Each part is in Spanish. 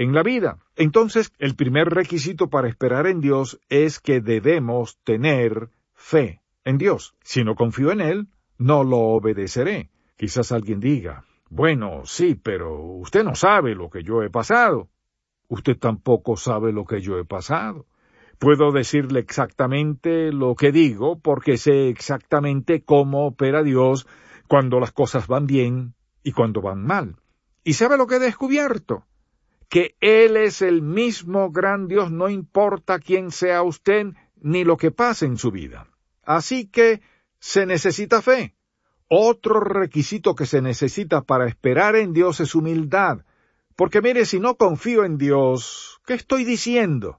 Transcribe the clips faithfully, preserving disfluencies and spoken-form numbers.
en la vida. Entonces, el primer requisito para esperar en Dios es que debemos tener fe en Dios. Si no confío en Él, no lo obedeceré. Quizás alguien diga, bueno, sí, pero usted no sabe lo que yo he pasado. Usted tampoco sabe lo que yo he pasado. Puedo decirle exactamente lo que digo porque sé exactamente cómo opera Dios cuando las cosas van bien y cuando van mal. ¿Y sabe lo que he descubierto? Que Él es el mismo gran Dios, no importa quién sea usted ni lo que pase en su vida. Así que se necesita fe. Otro requisito que se necesita para esperar en Dios es humildad. Porque mire, si no confío en Dios, ¿qué estoy diciendo?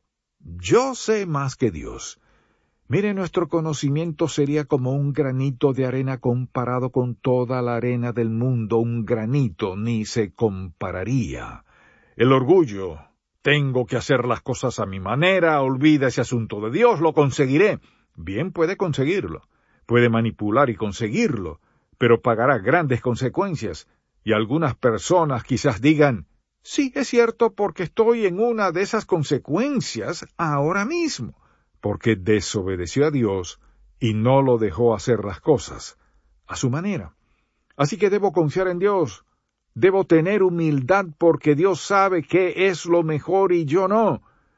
Yo sé más que Dios. Mire, nuestro conocimiento sería como un granito de arena comparado con toda la arena del mundo. Un granito ni se compararía. El orgullo, tengo que hacer las cosas a mi manera, olvida ese asunto de Dios, lo conseguiré. Bien puede conseguirlo, puede manipular y conseguirlo, pero pagará grandes consecuencias. Y algunas personas quizás digan, sí, es cierto porque estoy en una de esas consecuencias ahora mismo, porque desobedeció a Dios y no lo dejó hacer las cosas a su manera. Así que debo confiar en Dios. Debo tener humildad porque Dios sabe qué es lo mejor y yo no.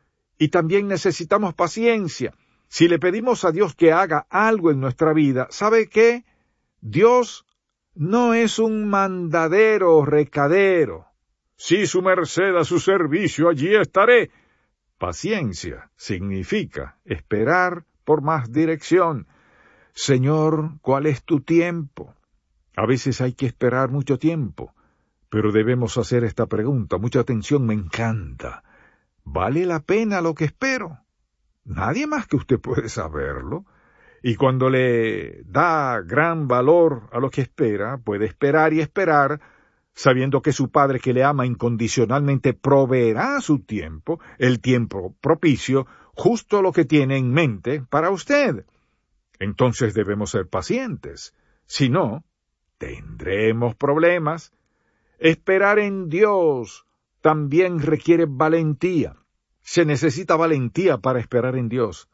Y también necesitamos paciencia. Si le pedimos a Dios que haga algo en nuestra vida, ¿sabe qué? Dios no es un mandadero o recadero. Si su merced a su servicio, allí estaré. Paciencia significa esperar por más dirección. Señor, ¿cuál es tu tiempo? A veces hay que esperar mucho tiempo. Pero debemos hacer esta pregunta. Mucha atención, me encanta. ¿Vale la pena lo que espero? Nadie más que usted puede saberlo. Y cuando le da gran valor a lo que espera, puede esperar y esperar, sabiendo que su Padre que le ama incondicionalmente proveerá su tiempo, el tiempo propicio, justo lo que tiene en mente para usted. Entonces debemos ser pacientes. Si no, tendremos problemas. Esperar en Dios también requiere valentía. Se necesita valentía para esperar en Dios.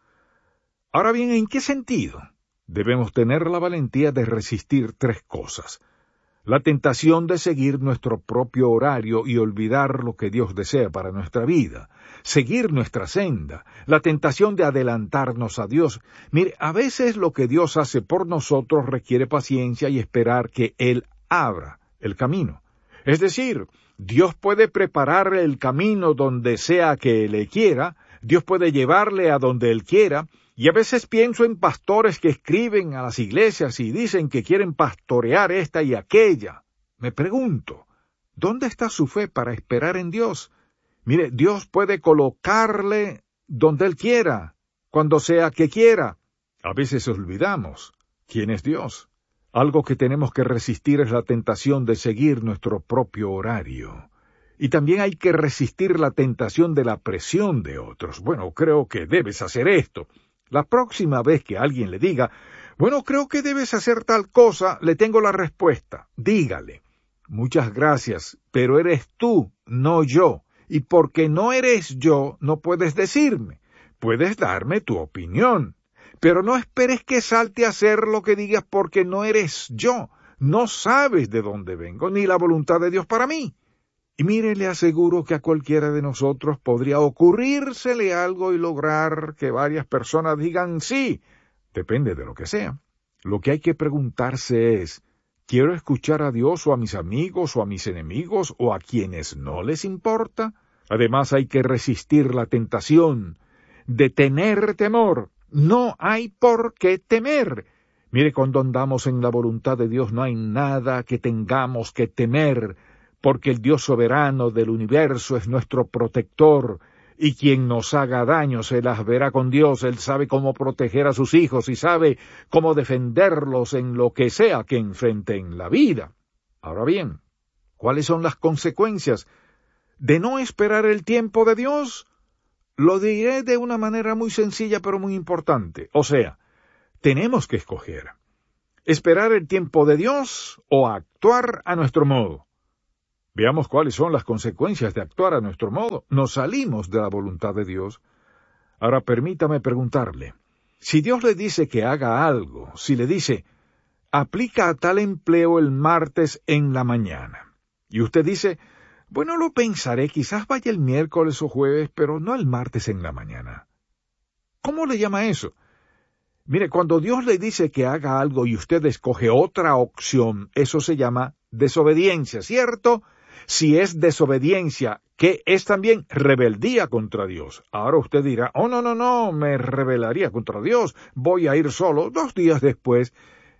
Ahora bien, ¿en qué sentido? Debemos tener la valentía de resistir tres cosas. La tentación de seguir nuestro propio horario y olvidar lo que Dios desea para nuestra vida. Seguir nuestra senda. La tentación de adelantarnos a Dios. Mire, a veces lo que Dios hace por nosotros requiere paciencia y esperar que Él abra el camino. Es decir, Dios puede prepararle el camino donde sea que le quiera, Dios puede llevarle a donde Él quiera, y a veces pienso en pastores que escriben a las iglesias y dicen que quieren pastorear esta y aquella. Me pregunto, ¿dónde está su fe para esperar en Dios? Mire, Dios puede colocarle donde Él quiera, cuando sea que quiera. A veces olvidamos quién es Dios. Algo que tenemos que resistir es la tentación de seguir nuestro propio horario. Y también hay que resistir la tentación de la presión de otros. Bueno, creo que debes hacer esto. La próxima vez que alguien le diga, bueno, creo que debes hacer tal cosa, le tengo la respuesta. Dígale, muchas gracias, pero eres tú, no yo. Y porque no eres yo, no puedes decirme. Puedes darme tu opinión. Pero no esperes que salte a hacer lo que digas porque no eres yo. No sabes de dónde vengo, ni la voluntad de Dios para mí. Y mire, le aseguro que a cualquiera de nosotros podría ocurrírsele algo y lograr que varias personas digan sí. Depende de lo que sea. Lo que hay que preguntarse es, ¿quiero escuchar a Dios o a mis amigos o a mis enemigos o a quienes no les importa? Además hay que resistir la tentación de tener temor. No hay por qué temer. Mire, cuando andamos en la voluntad de Dios no hay nada que tengamos que temer, porque el Dios soberano del universo es nuestro protector, y quien nos haga daño se las verá con Dios. Él sabe cómo proteger a sus hijos y sabe cómo defenderlos en lo que sea que enfrenten la vida. Ahora bien, ¿cuáles son las consecuencias de no esperar el tiempo de Dios? Lo diré de una manera muy sencilla pero muy importante. O sea, tenemos que escoger esperar el tiempo de Dios o actuar a nuestro modo. Veamos cuáles son las consecuencias de actuar a nuestro modo. Nos salimos de la voluntad de Dios. Ahora permítame preguntarle, si Dios le dice que haga algo, si le dice, aplica a tal empleo el martes en la mañana, y usted dice, bueno, lo pensaré, quizás vaya el miércoles o jueves, pero no el martes en la mañana. ¿Cómo le llama eso? Mire, cuando Dios le dice que haga algo y usted escoge otra opción, eso se llama desobediencia, ¿cierto? Si es desobediencia, que es también rebeldía contra Dios. Ahora usted dirá, oh, no, no, no, me rebelaría contra Dios, voy a ir solo. Dos días después,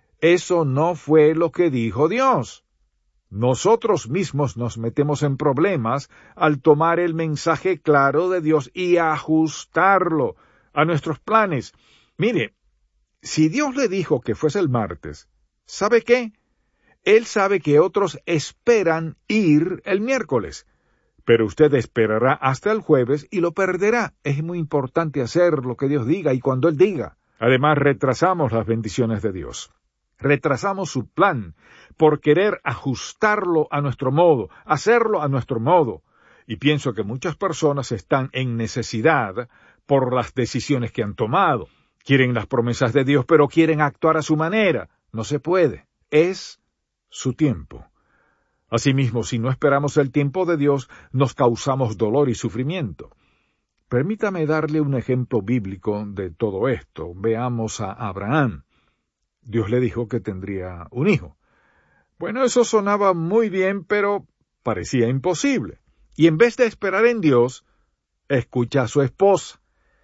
eso no fue lo que dijo Dios. Nosotros mismos nos metemos en problemas al tomar el mensaje claro de Dios y ajustarlo a nuestros planes. Mire, si Dios le dijo que fuese el martes, ¿sabe qué? Él sabe que otros esperan ir el miércoles, pero usted esperará hasta el jueves y lo perderá. Es muy importante hacer lo que Dios diga y cuando Él diga. Además, retrasamos las bendiciones de Dios. Retrasamos su plan por querer ajustarlo a nuestro modo, hacerlo a nuestro modo. Y pienso que muchas personas están en necesidad por las decisiones que han tomado. Quieren las promesas de Dios, pero quieren actuar a su manera. No se puede. Es su tiempo. Asimismo, si no esperamos el tiempo de Dios, nos causamos dolor y sufrimiento. Permítame darle un ejemplo bíblico de todo esto. Veamos a Abraham. Dios le dijo que tendría un hijo. Bueno, eso sonaba muy bien, pero parecía imposible. Y en vez de esperar en Dios, escucha a su esposa.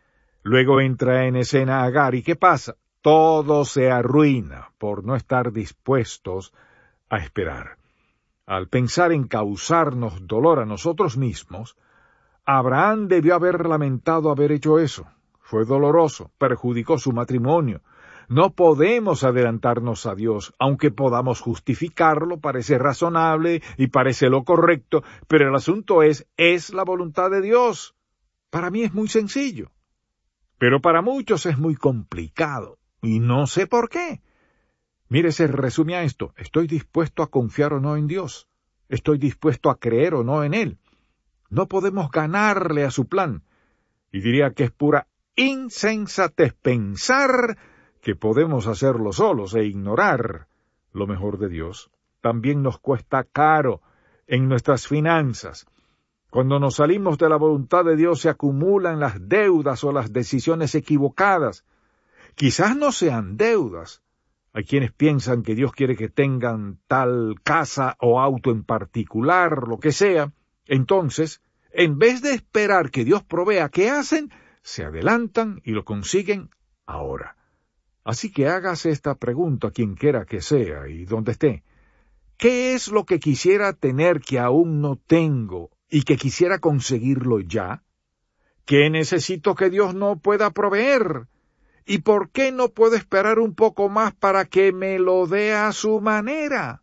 Luego entra en escena Agar, ¿y qué pasa? Todo se arruina por no estar dispuestos a esperar. Al pensar en causarnos dolor a nosotros mismos, Abraham debió haber lamentado haber hecho eso. Fue doloroso, perjudicó su matrimonio. No podemos adelantarnos a Dios, aunque podamos justificarlo, parece razonable y parece lo correcto, pero el asunto es, ¿es la voluntad de Dios? Para mí es muy sencillo, pero para muchos es muy complicado, y no sé por qué. Mire, se resume a esto, ¿estoy dispuesto a confiar o no en Dios? ¿Estoy dispuesto a creer o no en Él? No podemos ganarle a su plan, y diría que es pura insensatez pensar que podemos hacerlo solos e ignorar lo mejor de Dios. También nos cuesta caro en nuestras finanzas. Cuando nos salimos de la voluntad de Dios se acumulan las deudas o las decisiones equivocadas. Quizás no sean deudas. Hay quienes piensan que Dios quiere que tengan tal casa o auto en particular, lo que sea. Entonces, en vez de esperar que Dios provea, ¿qué hacen? Se adelantan y lo consiguen ahora. Así que hágase esta pregunta a quien quiera que sea y donde esté. ¿Qué es lo que quisiera tener que aún no tengo y que quisiera conseguirlo ya? ¿Qué necesito que Dios no pueda proveer? ¿Y por qué no puedo esperar un poco más para que me lo dé a su manera?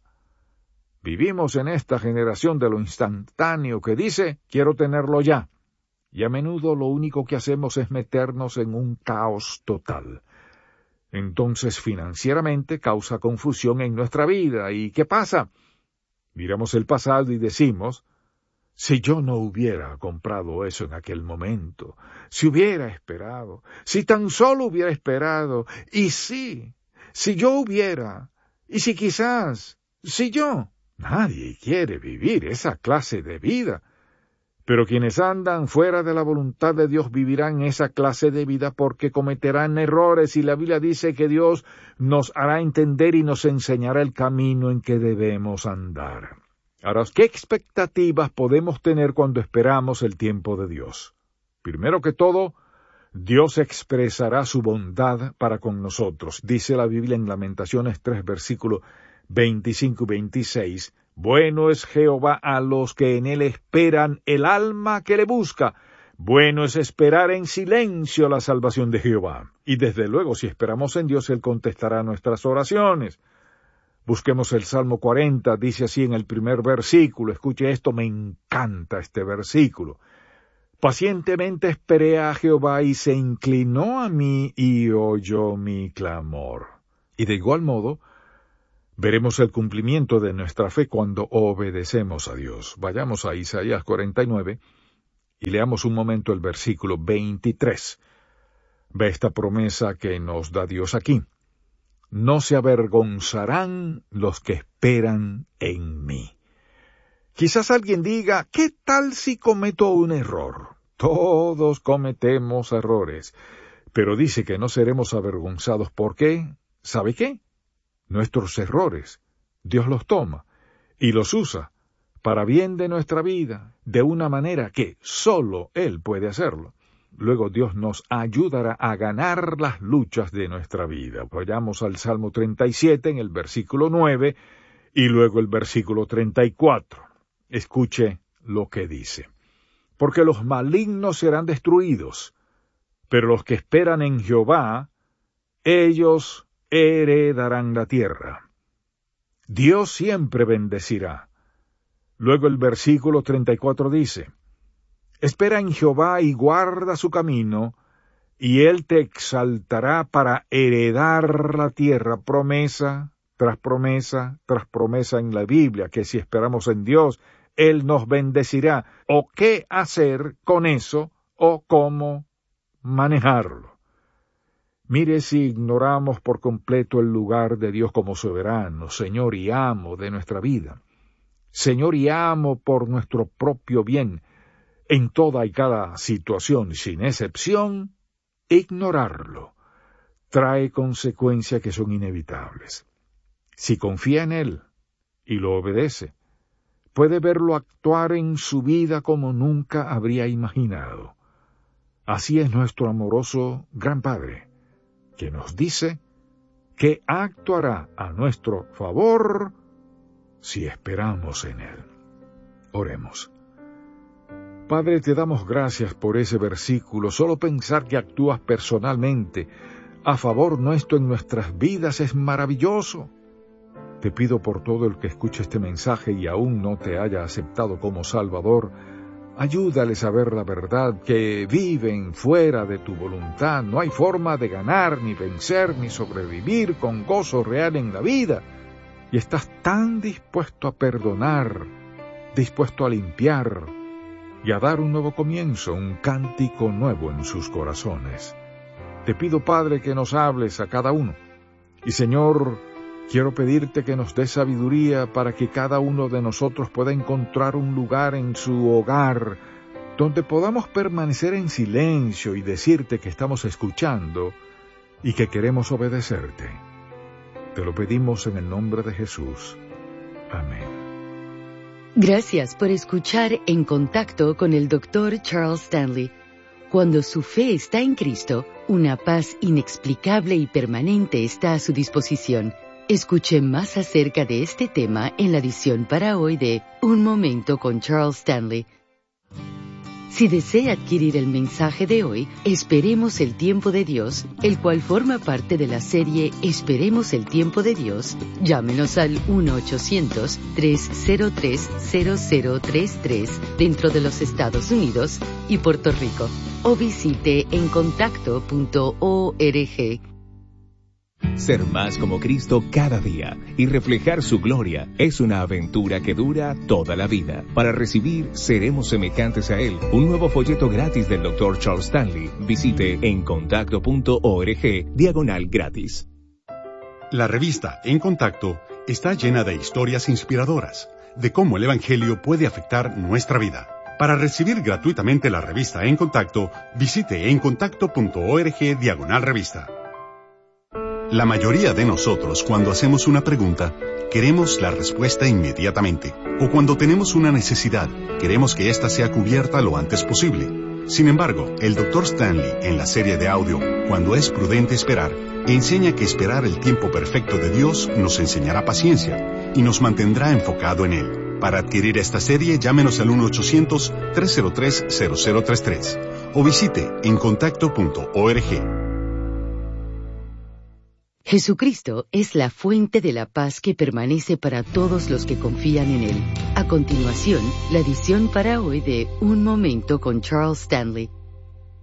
Vivimos en esta generación de lo instantáneo que dice, quiero tenerlo ya. Y a menudo lo único que hacemos es meternos en un caos total. Entonces financieramente causa confusión en nuestra vida. ¿Y qué pasa? Miramos el pasado y decimos, si yo no hubiera comprado eso en aquel momento, si hubiera esperado, si tan solo hubiera esperado, y sí, si yo hubiera, y si quizás, si yo. Nadie quiere vivir esa clase de vida. Pero quienes andan fuera de la voluntad de Dios vivirán esa clase de vida porque cometerán errores y la Biblia dice que Dios nos hará entender y nos enseñará el camino en que debemos andar. Ahora, ¿qué expectativas podemos tener cuando esperamos el tiempo de Dios? Primero que todo, Dios expresará su bondad para con nosotros. Dice la Biblia en Lamentaciones tres, versículos veinticinco y veintiséis, bueno es Jehová a los que en él esperan, el alma que le busca. Bueno es esperar en silencio la salvación de Jehová. Y desde luego, si esperamos en Dios, Él contestará nuestras oraciones. Busquemos el Salmo cuarenta, dice así en el primer versículo. Escuche esto, me encanta este versículo. Pacientemente esperé a Jehová y se inclinó a mí y oyó mi clamor. Y de igual modo, Veremos el cumplimiento de nuestra fe cuando obedecemos a Dios. Vayamos a Isaías cuarenta y nueve y leamos un momento el versículo veintitrés. Ve esta promesa que nos da Dios aquí. No se avergonzarán los que esperan en mí. Quizás alguien diga, ¿qué tal si cometo un error? Todos cometemos errores, pero dice que no seremos avergonzados. ¿Por qué? ¿Sabe qué? Nuestros errores, Dios los toma y los usa para bien de nuestra vida, de una manera que solo Él puede hacerlo. Luego Dios nos ayudará a ganar las luchas de nuestra vida. Vayamos al Salmo treinta y siete en el versículo nueve y luego el versículo treinta y cuatro. Escuche lo que dice. Porque los malignos serán destruidos, pero los que esperan en Jehová, ellos heredarán la tierra. Dios siempre bendecirá. Luego el versículo treinta y cuatro dice, espera en Jehová y guarda su camino, y Él te exaltará para heredar la tierra. Promesa tras promesa tras promesa en la Biblia, que si esperamos en Dios, Él nos bendecirá. ¿O qué hacer con eso? ¿O cómo manejarlo? Mire si ignoramos por completo el lugar de Dios como soberano, Señor y amo de nuestra vida. Señor y amo por nuestro propio bien, en toda y cada situación, sin excepción, ignorarlo trae consecuencias que son inevitables. Si confía en Él y lo obedece, puede verlo actuar en su vida como nunca habría imaginado. Así es nuestro amoroso Gran Padre, que nos dice que actuará a nuestro favor si esperamos en Él. Oremos. Padre, te damos gracias por ese versículo. Solo pensar que actúas personalmente a favor nuestro en nuestras vidas es maravilloso. Te pido por todo el que escuche este mensaje y aún no te haya aceptado como Salvador, ayúdales a ver la verdad, que viven fuera de tu voluntad. No hay forma de ganar, ni vencer, ni sobrevivir con gozo real en la vida. Y estás tan dispuesto a perdonar, dispuesto a limpiar y a dar un nuevo comienzo, un cántico nuevo en sus corazones. Te pido, Padre, que nos hables a cada uno. Y, Señor, quiero pedirte que nos des sabiduría para que cada uno de nosotros pueda encontrar un lugar en su hogar donde podamos permanecer en silencio y decirte que estamos escuchando y que queremos obedecerte. Te lo pedimos en el nombre de Jesús. Amén. Gracias por escuchar En Contacto con el doctor Charles Stanley. Cuando su fe está en Cristo, una paz inexplicable y permanente está a su disposición. Escuche más acerca de este tema en la edición para hoy de Un Momento con Charles Stanley. Si desea adquirir el mensaje de hoy, Esperemos el Tiempo de Dios, el cual forma parte de la serie Esperemos el Tiempo de Dios, llámenos al uno ochocientos, tres cero tres, cero cero tres tres dentro de los Estados Unidos y Puerto Rico, o visite en contacto punto org. Ser más como Cristo cada día y reflejar su gloria es una aventura que dura toda la vida. Para recibir Seremos semejantes a Él, un nuevo folleto gratis del doctor Charles Stanley, visite en contacto punto org diagonal gratis. La revista En Contacto está llena de historias inspiradoras de cómo el Evangelio puede afectar nuestra vida. Para recibir gratuitamente la revista En Contacto, visite en contacto punto org diagonal revista. La mayoría de nosotros, cuando hacemos una pregunta, queremos la respuesta inmediatamente. O cuando tenemos una necesidad, queremos que ésta sea cubierta lo antes posible. Sin embargo, el doctor Stanley, en la serie de audio Cuando es prudente esperar, enseña que esperar el tiempo perfecto de Dios nos enseñará paciencia y nos mantendrá enfocado en Él. Para adquirir esta serie, llámenos al uno ochocientos, tres cero tres, cero cero tres tres o visite en contacto punto org. Jesucristo es la fuente de la paz que permanece para todos los que confían en Él. A continuación, la edición para hoy de Un Momento con Charles Stanley.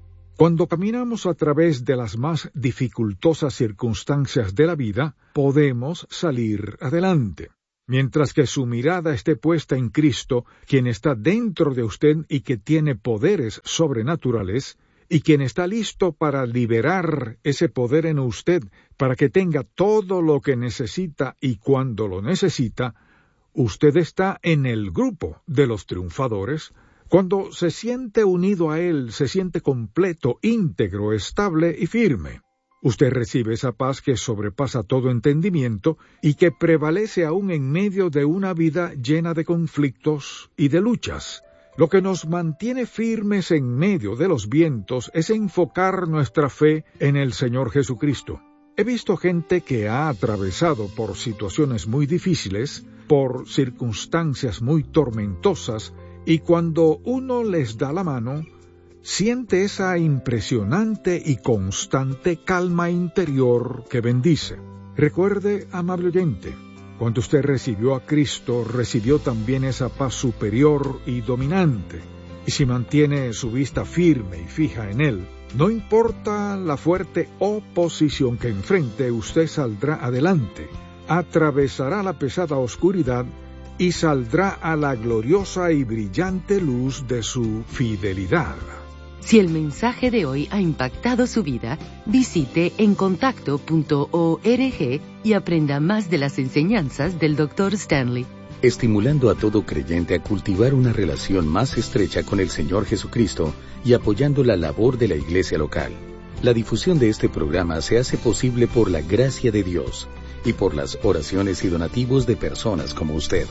Cuando caminamos a través de las más dificultosas circunstancias de la vida, podemos salir adelante. Mientras que su mirada esté puesta en Cristo, quien está dentro de usted y que tiene poderes sobrenaturales, y quien está listo para liberar ese poder en usted para que tenga todo lo que necesita y cuando lo necesita, usted está en el grupo de los triunfadores. Cuando se siente unido a Él, se siente completo, íntegro, estable y firme. Usted recibe esa paz que sobrepasa todo entendimiento y que prevalece aún en medio de una vida llena de conflictos y de luchas. Lo que nos mantiene firmes en medio de los vientos es enfocar nuestra fe en el Señor Jesucristo. He visto gente que ha atravesado por situaciones muy difíciles, por circunstancias muy tormentosas, y cuando uno les da la mano, siente esa impresionante y constante calma interior que bendice. Recuerde, amable oyente, cuando usted recibió a Cristo, recibió también esa paz superior y dominante. Y si mantiene su vista firme y fija en Él, no importa la fuerte oposición que enfrente, usted saldrá adelante, atravesará la pesada oscuridad y saldrá a la gloriosa y brillante luz de su fidelidad. Si el mensaje de hoy ha impactado su vida, visite encontacto punto org y aprenda más de las enseñanzas del doctor Stanley. Estimulando a todo creyente a cultivar una relación más estrecha con el Señor Jesucristo y apoyando la labor de la iglesia local. La difusión de este programa se hace posible por la gracia de Dios y por las oraciones y donativos de personas como usted.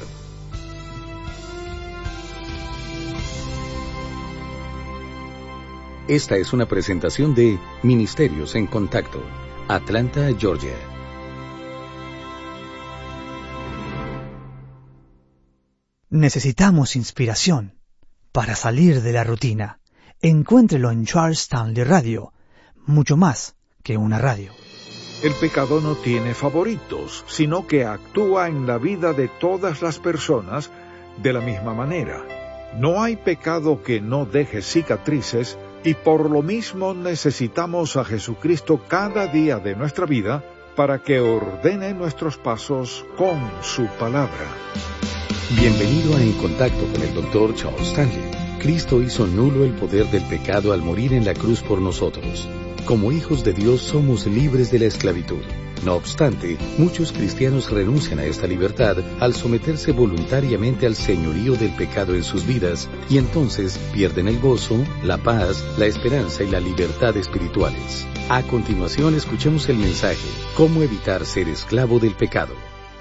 Esta es una presentación de Ministerios en Contacto, Atlanta, Georgia. Necesitamos inspiración para salir de la rutina. Encuéntrelo en Charles Stanley Radio, mucho más que una radio. El pecado no tiene favoritos, sino que actúa en la vida de todas las personas de la misma manera. No hay pecado que no deje cicatrices, y por lo mismo necesitamos a Jesucristo cada día de nuestra vida para que ordene nuestros pasos con su palabra. Bienvenido a En Contacto con el doctor Charles Stanley. Cristo hizo nulo el poder del pecado al morir en la cruz por nosotros. Como hijos de Dios somos libres de la esclavitud. No obstante, muchos cristianos renuncian a esta libertad al someterse voluntariamente al señorío del pecado en sus vidas y entonces pierden el gozo, la paz, la esperanza y la libertad espirituales. A continuación, escuchemos el mensaje: ¿Cómo evitar ser esclavo del pecado?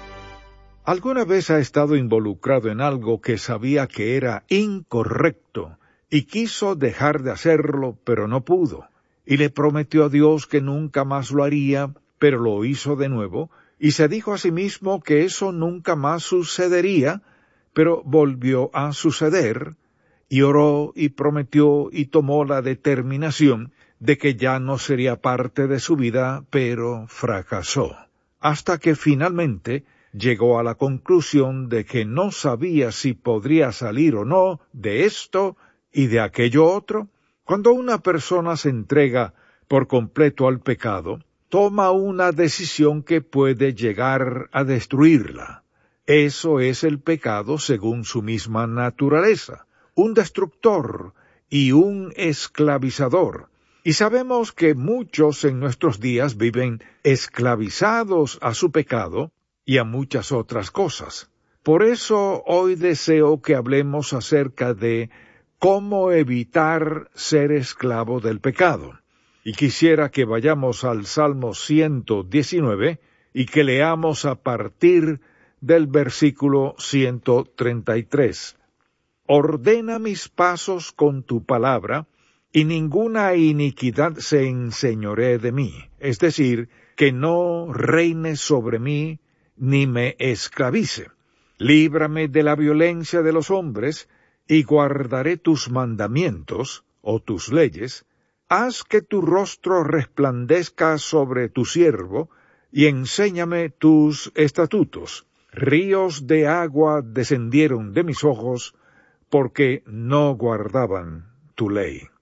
¿Alguna vez ha estado involucrado en algo que sabía que era incorrecto y quiso dejar de hacerlo, pero no pudo? Y le prometió a Dios que nunca más lo haría, pero lo hizo de nuevo, y se dijo a sí mismo que eso nunca más sucedería, pero volvió a suceder, y oró y prometió y tomó la determinación de que ya no sería parte de su vida, pero fracasó, hasta que finalmente llegó a la conclusión de que no sabía si podría salir o no de esto y de aquello otro. Cuando una persona se entrega por completo al pecado, toma una decisión que puede llegar a destruirla. Eso es el pecado según su misma naturaleza, un destructor y un esclavizador. Y sabemos que muchos en nuestros días viven esclavizados a su pecado y a muchas otras cosas. Por eso hoy deseo que hablemos acerca de cómo evitar ser esclavo del pecado. Y quisiera que vayamos al Salmo ciento diecinueve y que leamos a partir del versículo ciento treinta y tres. Ordena mis pasos con tu palabra, y ninguna iniquidad se enseñoree de mí. Es decir, que no reine sobre mí, ni me esclavice. Líbrame de la violencia de los hombres, y guardaré tus mandamientos, o tus leyes. Haz que tu rostro resplandezca sobre tu siervo, y enséñame tus estatutos. Ríos de agua descendieron de mis ojos, porque no guardaban tu ley.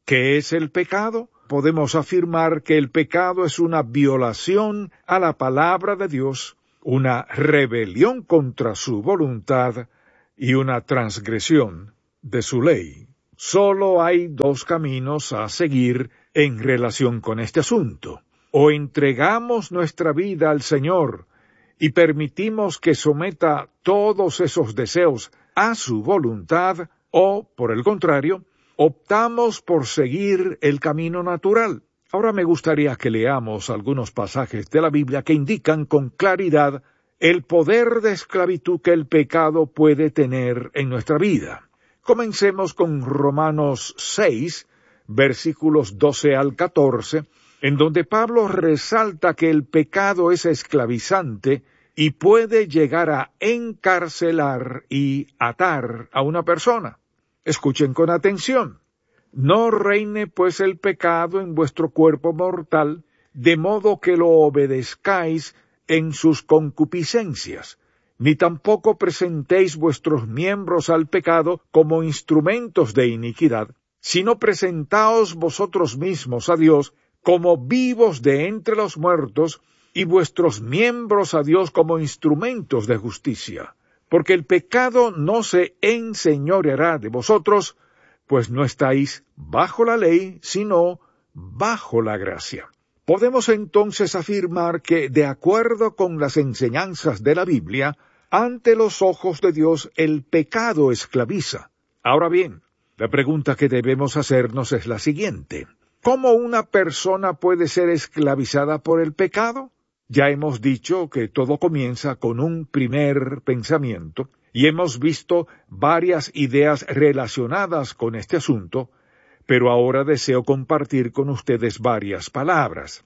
¿Qué es el pecado? Podemos afirmar que el pecado es una violación a la palabra de Dios, una rebelión contra su voluntad y una transgresión de su ley. Solo hay dos caminos a seguir en relación con este asunto. O entregamos nuestra vida al Señor y permitimos que someta todos esos deseos a su voluntad, o, por el contrario, optamos por seguir el camino natural. Ahora me gustaría que leamos algunos pasajes de la Biblia que indican con claridad el poder de esclavitud que el pecado puede tener en nuestra vida. Comencemos con Romanos seis, versículos doce al catorce, en donde Pablo resalta que el pecado es esclavizante y puede llegar a encarcelar y atar a una persona. Escuchen con atención. No reine pues el pecado en vuestro cuerpo mortal, de modo que lo obedezcáis en sus concupiscencias, ni tampoco presentéis vuestros miembros al pecado como instrumentos de iniquidad, sino presentaos vosotros mismos a Dios como vivos de entre los muertos, y vuestros miembros a Dios como instrumentos de justicia. Porque el pecado no se enseñoreará de vosotros, pues no estáis bajo la ley, sino bajo la gracia. Podemos entonces afirmar que, de acuerdo con las enseñanzas de la Biblia, ante los ojos de Dios el pecado esclaviza. Ahora bien, la pregunta que debemos hacernos es la siguiente: ¿cómo una persona puede ser esclavizada por el pecado? Ya hemos dicho que todo comienza con un primer pensamiento, y hemos visto varias ideas relacionadas con este asunto, pero ahora deseo compartir con ustedes varias palabras.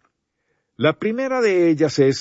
La primera de ellas es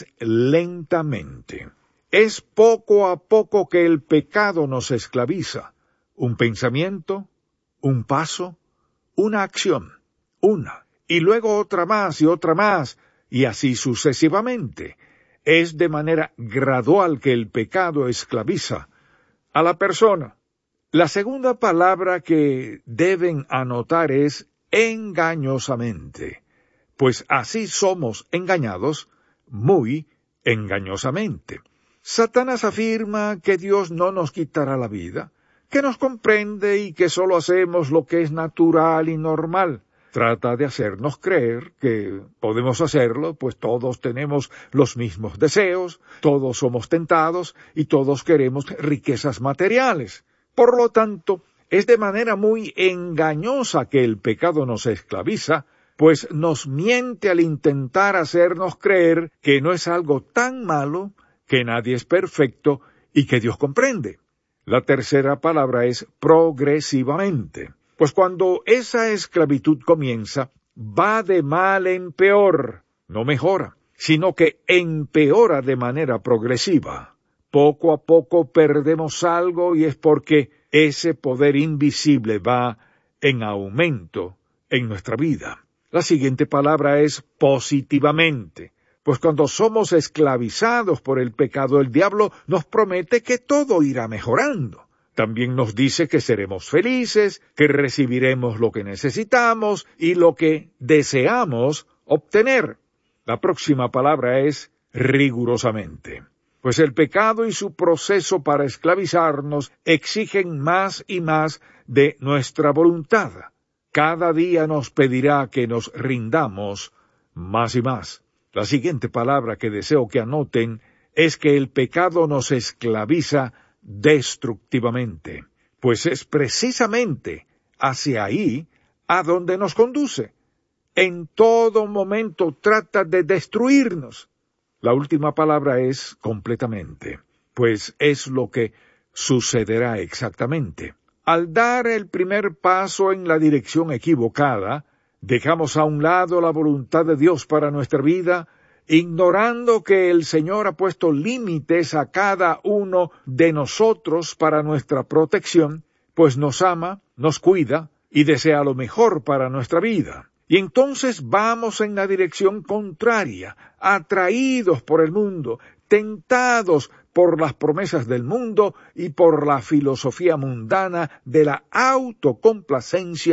lentamente. Es poco a poco que el pecado nos esclaviza. Un pensamiento, un paso, una acción, una, y luego otra más y otra más, y así sucesivamente. Es de manera gradual que el pecado esclaviza a la persona. La segunda palabra que deben anotar es engañosamente, pues así somos engañados muy engañosamente. Satanás afirma que Dios no nos quitará la vida, que nos comprende y que solo hacemos lo que es natural y normal. Trata de hacernos creer que podemos hacerlo, pues todos tenemos los mismos deseos, todos somos tentados y todos queremos riquezas materiales. Por lo tanto, es de manera muy engañosa que el pecado nos esclaviza, pues nos miente al intentar hacernos creer que no es algo tan malo, que nadie es perfecto y que Dios comprende. La tercera palabra es progresivamente. Pues cuando esa esclavitud comienza, va de mal en peor, no mejora, sino que empeora de manera progresiva. Poco a poco perdemos algo y es porque ese poder invisible va en aumento en nuestra vida. La siguiente palabra es positivamente. Pues cuando somos esclavizados por el pecado, el diablo nos promete que todo irá mejorando. También nos dice que seremos felices, que recibiremos lo que necesitamos y lo que deseamos obtener. La próxima palabra es rigurosamente. Pues el pecado y su proceso para esclavizarnos exigen más y más de nuestra voluntad. Cada día nos pedirá que nos rindamos más y más. La siguiente palabra que deseo que anoten es que el pecado nos esclaviza destructivamente, pues es precisamente hacia ahí a donde nos conduce. En todo momento trata de destruirnos. La última palabra es completamente, pues es lo que sucederá exactamente. Al dar el primer paso en la dirección equivocada, dejamos a un lado la voluntad de Dios para nuestra vida, ignorando que el Señor ha puesto límites a cada uno de nosotros para nuestra protección, pues nos ama, nos cuida y desea lo mejor para nuestra vida. Y entonces vamos en la dirección contraria, atraídos por el mundo, tentados por las promesas del mundo y por la filosofía mundana de la autocomplacencia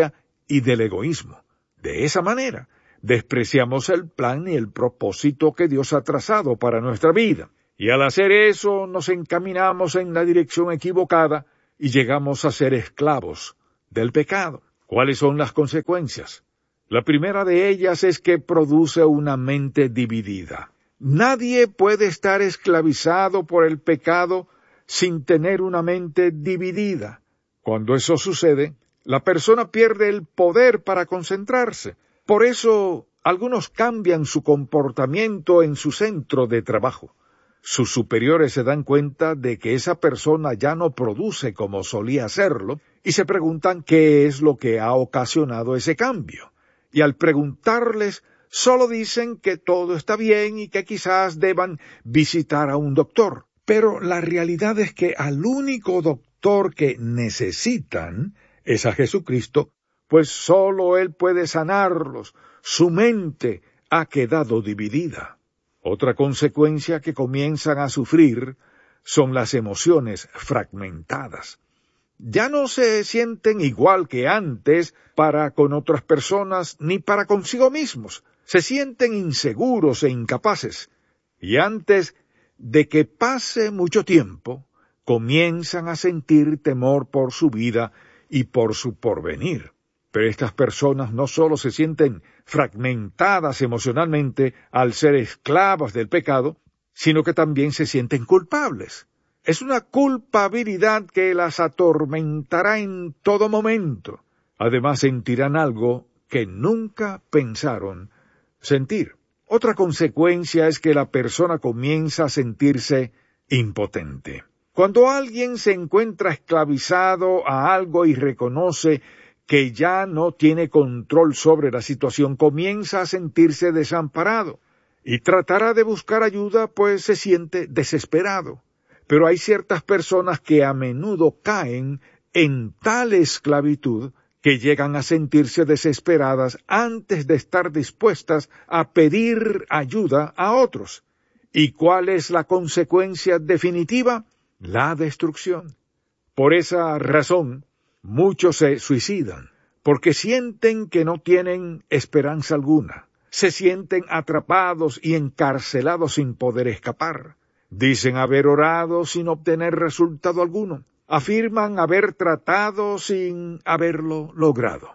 y del egoísmo. De esa manera, despreciamos el plan y el propósito que Dios ha trazado para nuestra vida. Y al hacer eso, nos encaminamos en la dirección equivocada y llegamos a ser esclavos del pecado. ¿Cuáles son las consecuencias? La primera de ellas es que produce una mente dividida. Nadie puede estar esclavizado por el pecado sin tener una mente dividida. Cuando eso sucede, la persona pierde el poder para concentrarse. Por eso, algunos cambian su comportamiento en su centro de trabajo. Sus superiores se dan cuenta de que esa persona ya no produce como solía hacerlo y se preguntan qué es lo que ha ocasionado ese cambio. Y al preguntarles, solo dicen que todo está bien y que quizás deban visitar a un doctor. Pero la realidad es que al único doctor que necesitan es a Jesucristo, pues solo Él puede sanarlos. Su mente ha quedado dividida. Otra consecuencia que comienzan a sufrir son las emociones fragmentadas. Ya no se sienten igual que antes para con otras personas ni para consigo mismos. Se sienten inseguros e incapaces. Y antes de que pase mucho tiempo, comienzan a sentir temor por su vida y por su porvenir. Pero estas personas no solo se sienten fragmentadas emocionalmente al ser esclavas del pecado, sino que también se sienten culpables. Es una culpabilidad que las atormentará en todo momento. Además sentirán algo que nunca pensaron sentir. Otra consecuencia es que la persona comienza a sentirse impotente. Cuando alguien se encuentra esclavizado a algo y reconoce que ya no tiene control sobre la situación, comienza a sentirse desamparado y tratará de buscar ayuda, pues se siente desesperado. Pero hay ciertas personas que a menudo caen en tal esclavitud que llegan a sentirse desesperadas antes de estar dispuestas a pedir ayuda a otros. ¿Y cuál es la consecuencia definitiva? La destrucción. Por esa razón, muchos se suicidan, porque sienten que no tienen esperanza alguna. Se sienten atrapados y encarcelados sin poder escapar. Dicen haber orado sin obtener resultado alguno. Afirman haber tratado sin haberlo logrado.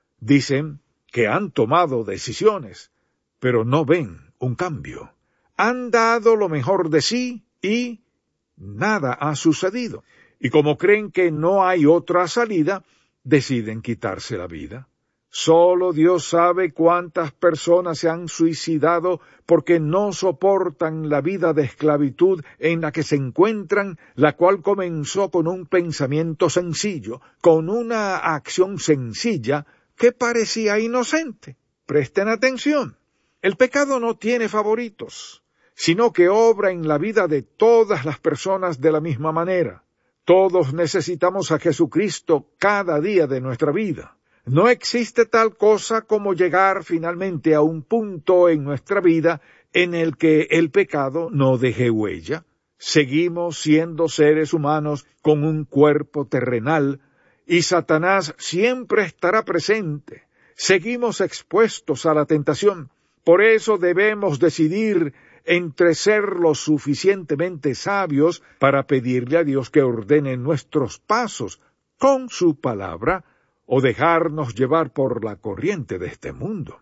Dicen que han tomado decisiones, pero no ven un cambio. Han dado lo mejor de sí y nada ha sucedido. Y como creen que no hay otra salida, deciden quitarse la vida. Solo Dios sabe cuántas personas se han suicidado porque no soportan la vida de esclavitud en la que se encuentran, la cual comenzó con un pensamiento sencillo, con una acción sencilla que parecía inocente. Presten atención. El pecado no tiene favoritos, sino que obra en la vida de todas las personas de la misma manera. Todos necesitamos a Jesucristo cada día de nuestra vida. No existe tal cosa como llegar finalmente a un punto en nuestra vida en el que el pecado no deje huella. Seguimos siendo seres humanos con un cuerpo terrenal y Satanás siempre estará presente. Seguimos expuestos a la tentación. Por eso debemos decidir entre ser lo suficientemente sabios para pedirle a Dios que ordene nuestros pasos con su palabra, o dejarnos llevar por la corriente de este mundo.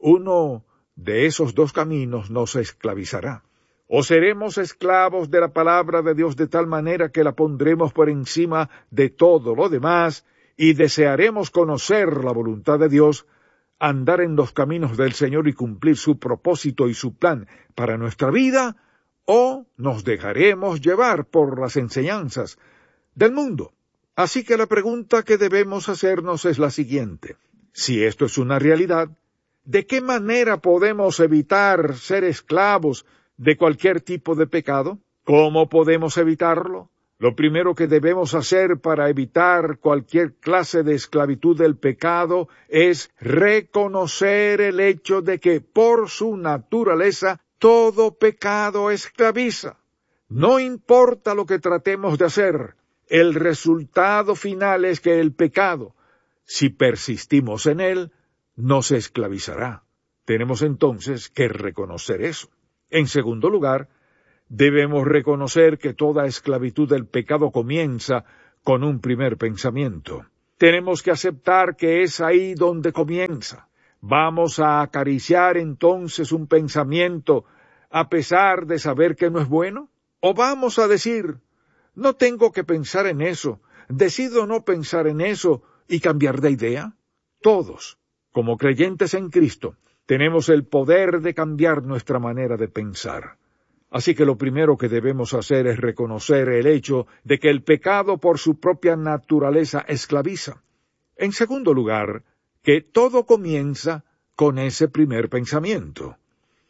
Uno de esos dos caminos nos esclavizará. O seremos esclavos de la palabra de Dios de tal manera que la pondremos por encima de todo lo demás y desearemos conocer la voluntad de Dios, andar en los caminos del Señor y cumplir su propósito y su plan para nuestra vida, o nos dejaremos llevar por las enseñanzas del mundo. Así que la pregunta que debemos hacernos es la siguiente. Si esto es una realidad, ¿de qué manera podemos evitar ser esclavos de cualquier tipo de pecado? ¿Cómo podemos evitarlo? Lo primero que debemos hacer para evitar cualquier clase de esclavitud del pecado es reconocer el hecho de que por su naturaleza todo pecado esclaviza. No importa lo que tratemos de hacer, el resultado final es que el pecado, Si persistimos en él, nos esclavizará. Tenemos entonces que reconocer eso. En segundo lugar, debemos reconocer que toda esclavitud del pecado comienza con un primer pensamiento. Tenemos que aceptar que es ahí donde comienza. ¿Vamos a acariciar entonces un pensamiento a pesar de saber que no es bueno? ¿O vamos a decir, no tengo que pensar en eso, decido no pensar en eso y cambiar de idea? Todos, como creyentes en Cristo, tenemos el poder de cambiar nuestra manera de pensar. Así que lo primero que debemos hacer es reconocer el hecho de que el pecado por su propia naturaleza esclaviza. En segundo lugar, que todo comienza con ese primer pensamiento.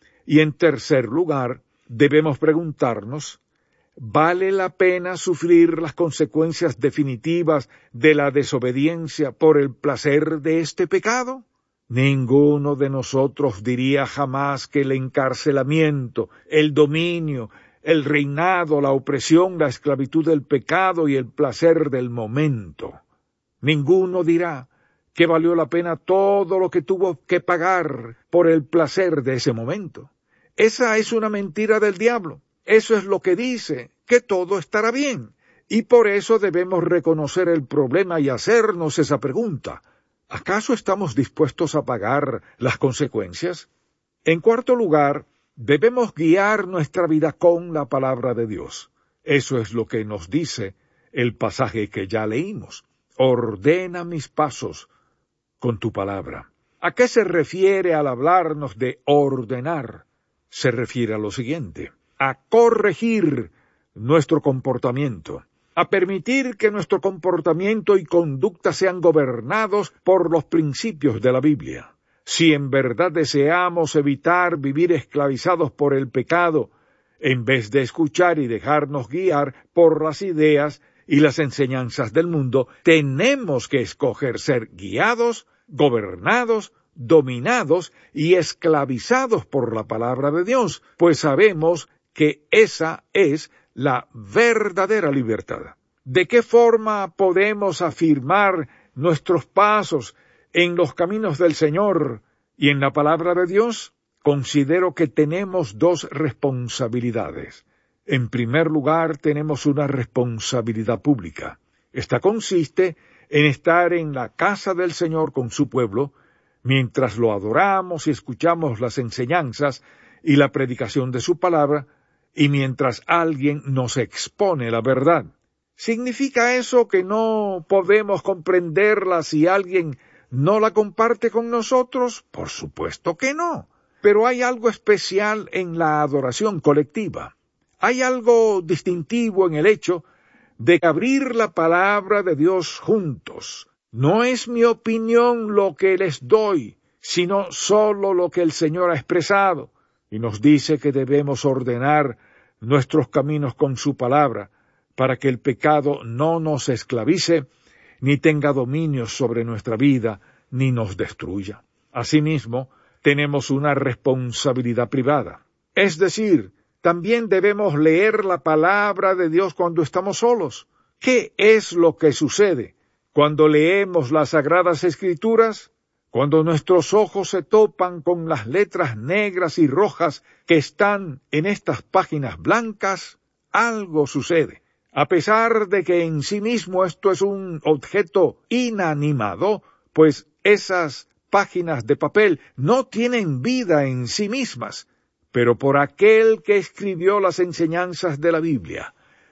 Y en tercer lugar, debemos preguntarnos, ¿vale la pena sufrir las consecuencias definitivas de la desobediencia por el placer de este pecado? Ninguno de nosotros diría jamás que el encarcelamiento, el dominio, el reinado, la opresión, la esclavitud del pecado y el placer del momento. Ninguno dirá que valió la pena todo lo que tuvo que pagar por el placer de ese momento. Esa es una mentira del diablo. Eso es lo que dice, que todo estará bien. Y por eso debemos reconocer el problema y hacernos esa pregunta. ¿Acaso estamos dispuestos a pagar las consecuencias? En cuarto lugar, debemos guiar nuestra vida con la palabra de Dios. Eso es lo que nos dice el pasaje que ya leímos. Ordena mis pasos con tu palabra. ¿A qué se refiere al hablarnos de ordenar? Se refiere a lo siguiente, a corregir nuestro comportamiento, a permitir que nuestro comportamiento y conducta sean gobernados por los principios de la Biblia. Si en verdad deseamos evitar vivir esclavizados por el pecado, en vez de escuchar y dejarnos guiar por las ideas y las enseñanzas del mundo, tenemos que escoger ser guiados, gobernados, dominados y esclavizados por la palabra de Dios, pues sabemos que esa es la verdadera libertad. ¿De qué forma podemos afirmar nuestros pasos en los caminos del Señor y en la palabra de Dios? Considero que tenemos dos responsabilidades. En primer lugar, tenemos una responsabilidad pública. Esta consiste en estar en la casa del Señor con su pueblo, mientras lo adoramos y escuchamos las enseñanzas y la predicación de su palabra, y mientras alguien nos expone la verdad. ¿Significa eso que no podemos comprenderla si alguien no la comparte con nosotros? Por supuesto que no. Pero hay algo especial en la adoración colectiva. Hay algo distintivo en el hecho de abrir la palabra de Dios juntos. No es mi opinión lo que les doy, sino solo lo que el Señor ha expresado, y nos dice que debemos ordenar nuestros caminos con su palabra, para que el pecado no nos esclavice, ni tenga dominio sobre nuestra vida, ni nos destruya. Asimismo, tenemos una responsabilidad privada. Es decir, también debemos leer la palabra de Dios cuando estamos solos. ¿Qué es lo que sucede cuando leemos las Sagradas Escrituras? Cuando nuestros ojos se topan con las letras negras y rojas que están en estas páginas blancas, algo sucede. A pesar de que en sí mismo esto es un objeto inanimado, pues esas páginas de papel no tienen vida en sí mismas, pero por aquel que escribió las enseñanzas de la Biblia,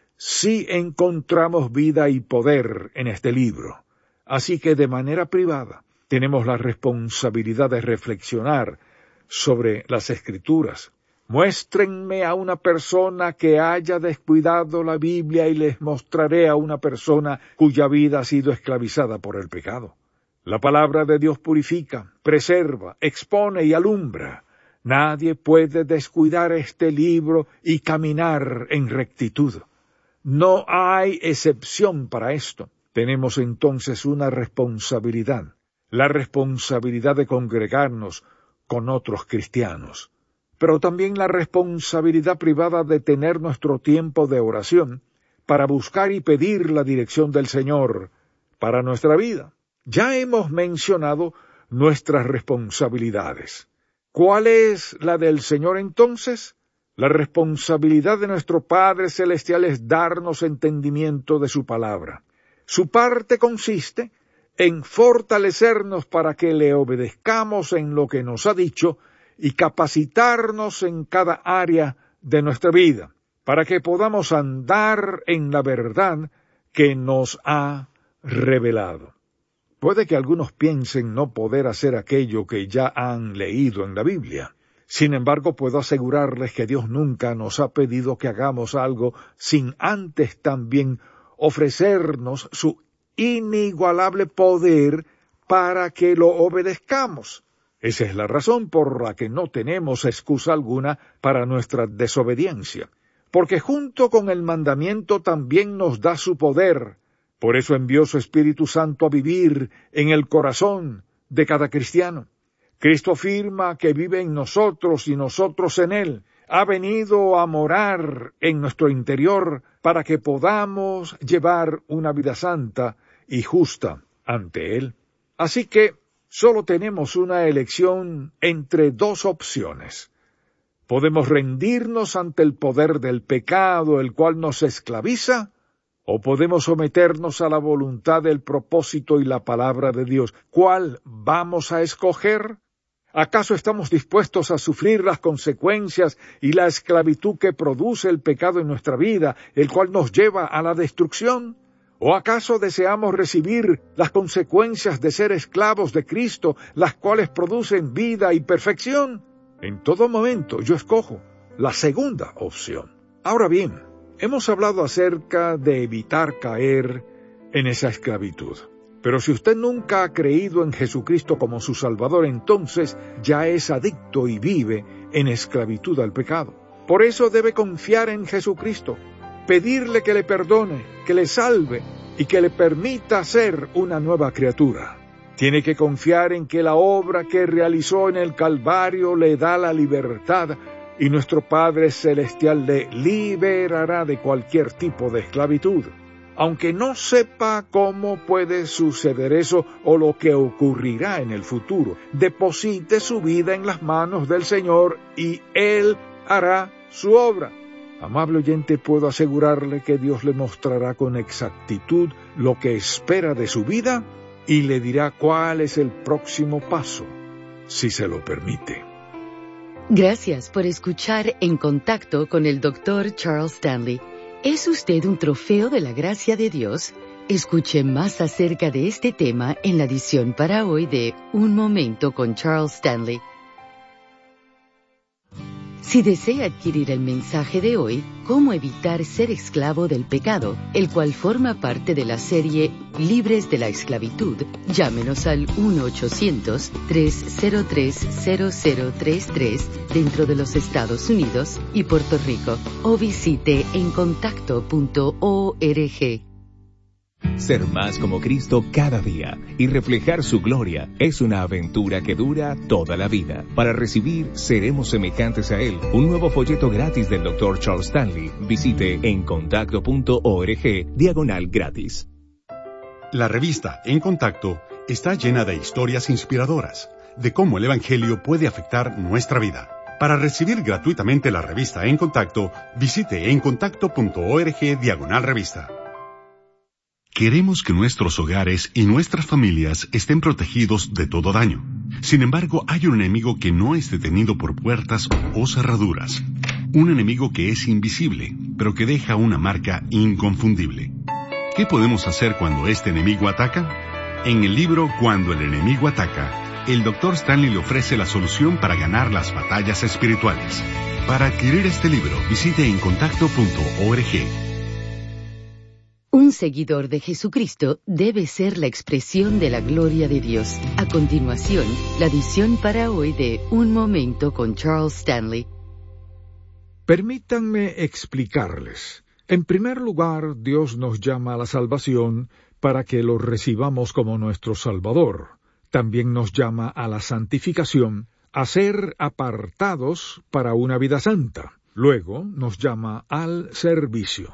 sí encontramos vida y poder en este libro. Así que de manera privada, tenemos la responsabilidad de reflexionar sobre las Escrituras. Muéstrenme a una persona que haya descuidado la Biblia y les mostraré a una persona cuya vida ha sido esclavizada por el pecado. La palabra de Dios purifica, preserva, expone y alumbra. Nadie puede descuidar este libro y caminar en rectitud. No hay excepción para esto. Tenemos entonces una responsabilidad. La responsabilidad de congregarnos con otros cristianos, pero también la responsabilidad privada de tener nuestro tiempo de oración para buscar y pedir la dirección del Señor para nuestra vida. Ya hemos mencionado nuestras responsabilidades. ¿Cuál es la del Señor entonces? La responsabilidad de nuestro Padre Celestial es darnos entendimiento de su palabra. Su parte consiste en fortalecernos para que le obedezcamos en lo que nos ha dicho y capacitarnos en cada área de nuestra vida, para que podamos andar en la verdad que nos ha revelado. Puede que algunos piensen no poder hacer aquello que ya han leído en la Biblia. Sin embargo, puedo asegurarles que Dios nunca nos ha pedido que hagamos algo sin antes también ofrecernos su inigualable poder para que lo obedezcamos. Esa es la razón por la que no tenemos excusa alguna para nuestra desobediencia, porque junto con el mandamiento también nos da su poder. Por eso envió su Espíritu Santo a vivir en el corazón de cada cristiano. Cristo afirma que vive en nosotros y nosotros en Él. Ha venido a morar en nuestro interior para que podamos llevar una vida santa y justa ante Él. Así que solo tenemos una elección entre dos opciones. Podemos rendirnos ante el poder del pecado, el cual nos esclaviza, o podemos someternos a la voluntad del propósito y la palabra de Dios. ¿Cuál vamos a escoger? ¿Acaso estamos dispuestos a sufrir las consecuencias y la esclavitud que produce el pecado en nuestra vida, el cual nos lleva a la destrucción? ¿O acaso deseamos recibir las consecuencias de ser esclavos de Cristo, las cuales producen vida y perfección? En todo momento yo escojo la segunda opción. Ahora bien, hemos hablado acerca de evitar caer en esa esclavitud. Pero si usted nunca ha creído en Jesucristo como su Salvador, entonces ya es adicto y vive en esclavitud al pecado. Por eso debe confiar en Jesucristo, pedirle que le perdone, que le salve y que le permita ser una nueva criatura. Tiene que confiar en que la obra que realizó en el Calvario le da la libertad y nuestro Padre Celestial le liberará de cualquier tipo de esclavitud. Aunque no sepa cómo puede suceder eso o lo que ocurrirá en el futuro, deposite su vida en las manos del Señor y Él hará su obra. Amable oyente, puedo asegurarle que Dios le mostrará con exactitud lo que espera de su vida y le dirá cuál es el próximo paso, si se lo permite. Gracias por escuchar En Contacto con el doctor Charles Stanley. ¿Es usted un trofeo de la gracia de Dios? Escuche más acerca de este tema en la edición para hoy de Un Momento con Charles Stanley. Si desea adquirir el mensaje de hoy, Cómo evitar ser esclavo del pecado, el cual forma parte de la serie Libres de la Esclavitud, llámenos al uno ochocientos, tres cero tres, cero cero tres tres dentro de los Estados Unidos y Puerto Rico o visite en contacto punto org. Ser más como Cristo cada día y reflejar su gloria es una aventura que dura toda la vida. Para recibir Seremos Semejantes a Él, un nuevo folleto gratis del doctor Charles Stanley, visite en contacto punto org diagonal gratis. La revista En Contacto está llena de historias inspiradoras de cómo el Evangelio puede afectar nuestra vida. Para recibir gratuitamente la revista En Contacto, visite en contacto punto org diagonal revista. Queremos que nuestros hogares y nuestras familias estén protegidos de todo daño. Sin embargo, hay un enemigo que no es detenido por puertas o cerraduras. Un enemigo que es invisible, pero que deja una marca inconfundible. ¿Qué podemos hacer cuando este enemigo ataca? En el libro Cuando el enemigo ataca, el doctor Stanley le ofrece la solución para ganar las batallas espirituales. Para adquirir este libro, visite en contacto punto org. Un seguidor de Jesucristo debe ser la expresión de la gloria de Dios. A continuación, la edición para hoy de Un Momento con Charles Stanley. Permítanme explicarles. En primer lugar, Dios nos llama a la salvación para que lo recibamos como nuestro Salvador. También nos llama a la santificación, a ser apartados para una vida santa. Luego nos llama al servicio.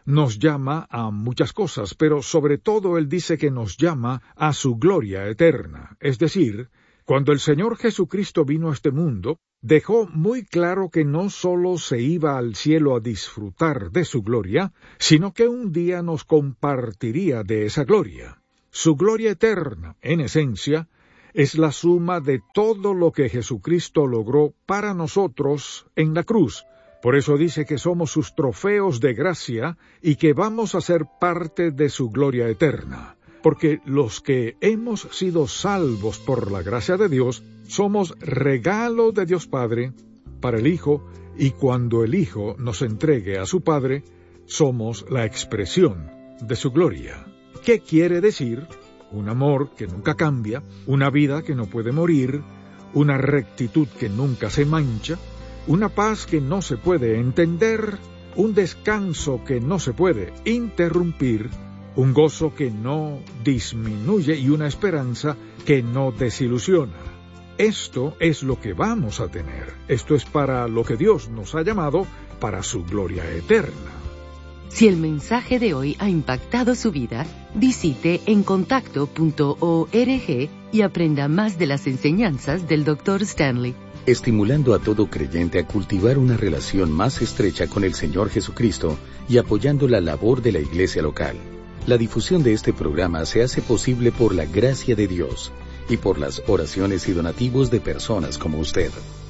nos llama a muchas cosas, pero sobre todo Él dice que nos llama a su gloria eterna. Es decir, cuando el Señor Jesucristo vino a este mundo, dejó muy claro que no sólo se iba al cielo a disfrutar de su gloria, sino que un día nos compartiría de esa gloria. Su gloria eterna, en esencia, es la suma de todo lo que Jesucristo logró para nosotros en la cruz. Por eso dice que somos sus trofeos de gracia y que vamos a ser parte de su gloria eterna. Porque los que hemos sido salvos por la gracia de Dios, somos regalo de Dios Padre para el Hijo, y cuando el Hijo nos entregue a su Padre, somos la expresión de su gloria. ¿Qué quiere decir? Un amor que nunca cambia, una vida que no puede morir, una rectitud que nunca se mancha, una paz que no se puede entender, un descanso que no se puede interrumpir, un gozo que no disminuye y una esperanza que no desilusiona. Esto es lo que vamos a tener. Esto es para lo que Dios nos ha llamado, para su gloria eterna. Si el mensaje de hoy ha impactado su vida, visite encontacto punto org y aprenda más de las enseñanzas del doctor Stanley. Estimulando a todo creyente a cultivar una relación más estrecha con el Señor Jesucristo y apoyando la labor de la iglesia local. La difusión de este programa se hace posible por la gracia de Dios y por las oraciones y donativos de personas como usted.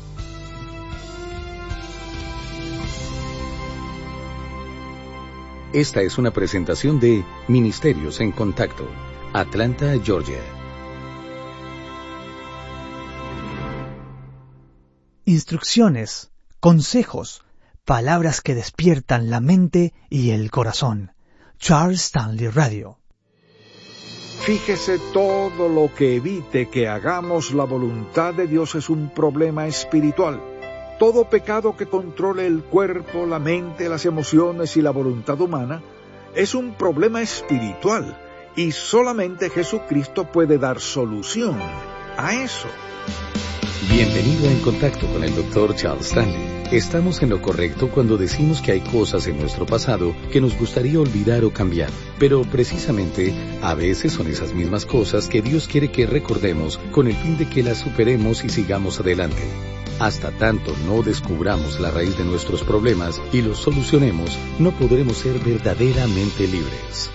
Esta es una presentación de Ministerios en Contacto, Atlanta, Georgia. Instrucciones, consejos, palabras que despiertan la mente y el corazón. Charles Stanley Radio. Fíjese, todo lo que evite que hagamos la voluntad de Dios es un problema espiritual. Todo pecado que controle el cuerpo, la mente, las emociones y la voluntad humana es un problema espiritual, y solamente Jesucristo puede dar solución a eso. Bienvenido a En Contacto con el doctor Charles Stanley. Estamos en lo correcto cuando decimos que hay cosas en nuestro pasado que nos gustaría olvidar o cambiar, pero precisamente a veces son esas mismas cosas que Dios quiere que recordemos con el fin de que las superemos y sigamos adelante. Hasta tanto no descubramos la raíz de nuestros problemas y los solucionemos, no podremos ser verdaderamente libres.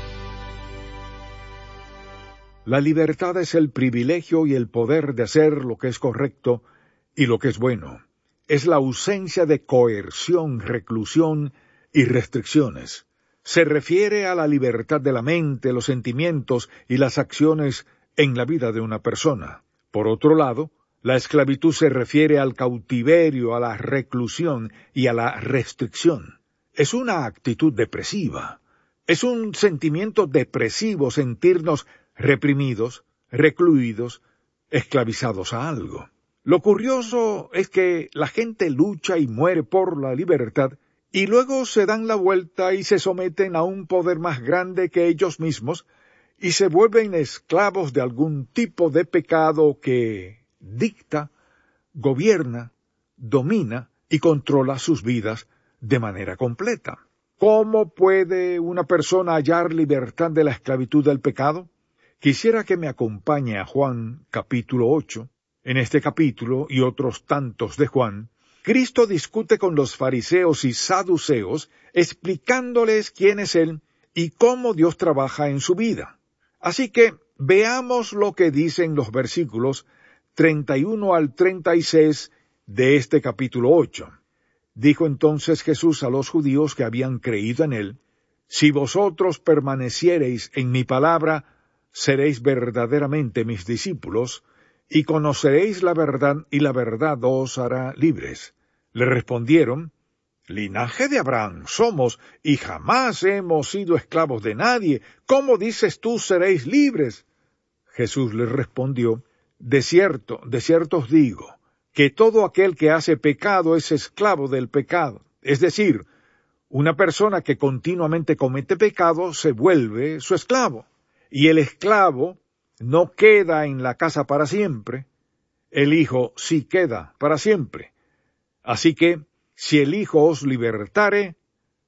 La libertad es el privilegio y el poder de hacer lo que es correcto y lo que es bueno. Es la ausencia de coerción, reclusión y restricciones. Se refiere a la libertad de la mente, los sentimientos y las acciones en la vida de una persona. Por otro lado, la esclavitud se refiere al cautiverio, a la reclusión y a la restricción. Es una actitud depresiva. Es un sentimiento depresivo sentirnos reprimidos, recluidos, esclavizados a algo. Lo curioso es que la gente lucha y muere por la libertad y luego se dan la vuelta y se someten a un poder más grande que ellos mismos y se vuelven esclavos de algún tipo de pecado que dicta, gobierna, domina y controla sus vidas de manera completa. ¿Cómo puede una persona hallar libertad de la esclavitud del pecado? Quisiera que me acompañe a Juan capítulo ocho. En este capítulo y otros tantos de Juan, Cristo discute con los fariseos y saduceos, explicándoles quién es Él y cómo Dios trabaja en su vida. Así que veamos lo que dicen los versículos treinta y uno al treinta y seis de este capítulo ocho. Dijo entonces Jesús a los judíos que habían creído en Él: Si vosotros permaneciereis en mi palabra, seréis verdaderamente mis discípulos, y conoceréis la verdad, y la verdad os hará libres. Le respondieron: Linaje de Abraham somos, y jamás hemos sido esclavos de nadie. ¿Cómo dices tú seréis libres? Jesús les respondió: De cierto, de cierto os digo, que todo aquel que hace pecado es esclavo del pecado. Es decir, una persona que continuamente comete pecado se vuelve su esclavo. Y el esclavo no queda en la casa para siempre, el Hijo sí queda para siempre. Así que, si el Hijo os libertare,